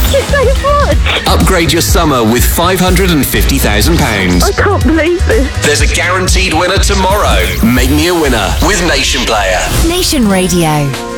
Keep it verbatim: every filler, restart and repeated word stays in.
Thank you so much. Upgrade your summer with five hundred fifty thousand pounds. I can't believe this. There's a guaranteed winner tomorrow. Make me a winner with Nation Player. Nation Radio.